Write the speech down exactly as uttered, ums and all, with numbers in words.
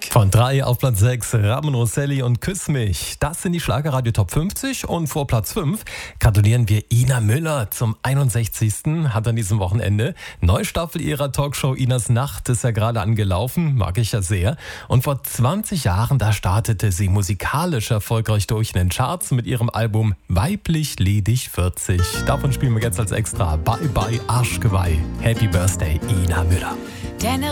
Von drei auf Platz sechs, Ramon Rosselli und Küss mich. Das sind die Schlagerradio Top fünfzig und vor Platz fünf gratulieren wir Ina Müller zum einundsechzigsten Hat an diesem Wochenende. Neue Staffel ihrer Talkshow Inas Nacht ist ja gerade angelaufen, mag ich ja sehr. Und vor zwanzig Jahren, da startete sie musikalisch erfolgreich durch in den Charts mit ihrem Album Weiblich ledig vierzig. Davon spielen wir jetzt als Extra Bye Bye Arschgeweih. Happy Birthday, Ina Müller.